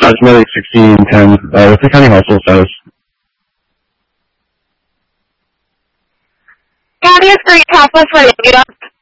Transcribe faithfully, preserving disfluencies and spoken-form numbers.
Dodge Medic sixteen ten. Uh, what's the county household status? County is three, Southwest Valencia.